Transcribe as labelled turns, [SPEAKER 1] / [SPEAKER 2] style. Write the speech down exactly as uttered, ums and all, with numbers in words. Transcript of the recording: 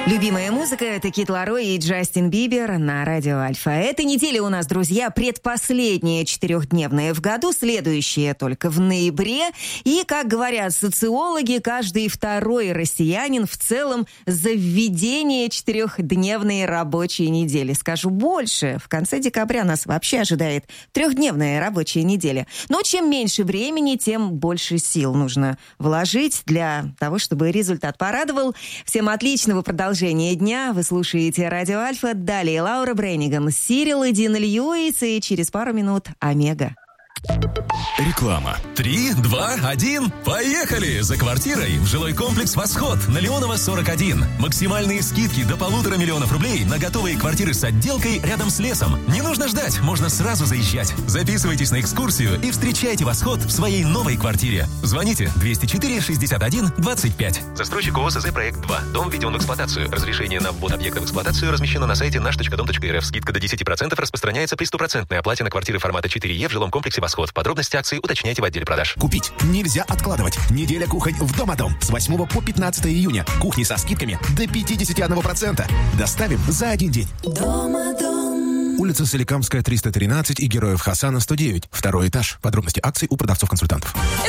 [SPEAKER 1] Любимая музыка — это Кид Ларой и Джастин Бибер на Радио Альфа. Эта неделя у нас, друзья, предпоследняя четырехдневная в году, следующая только в ноябре. И, как говорят социологи, каждый второй россиянин в целом за введение четырехдневной рабочей недели. Скажу больше, в конце декабря нас вообще ожидает трехдневная рабочая неделя. Но чем меньше времени, тем больше сил нужно вложить для того, чтобы результат порадовал. Всем отличного продолжения дня. Вы слушаете Радио Альфа. Далее Лаура Бренниган, Сирил и Дин Льюис, и через пару минут Омега.
[SPEAKER 2] Реклама. Три, два, один. Поехали! За квартирой в жилой комплекс «Восход» на Леонова сорок один. Максимальные скидки до полутора миллионов рублей на готовые квартиры с отделкой рядом с лесом. Не нужно ждать, можно сразу заезжать. Записывайтесь на экскурсию и встречайте «Восход» в своей новой квартире. Звоните двести четыре шестьдесят один двадцать пять. Застройщик ООО СЗ «Проект два». Дом введен в эксплуатацию. Разрешение на ввод объекта в эксплуатацию размещено на сайте наш точка дом точка эр эф. Скидка до десять процентов распространяется при стопроцентной оплате на квартиры формата четыре е в жилом комплексе «Восход». Подробности акции уточняйте в отделе продаж.
[SPEAKER 3] Купить нельзя откладывать. Неделя кухонь в Домодом. С восьмого по пятнадцатое июня. Кухни со скидками до пятьдесят один процент. Доставим за один день. Домодом. Улица Соликамская, триста тринадцать и Героев Хасана, сто девять. Второй этаж. Подробности акций у продавцов-консультантов.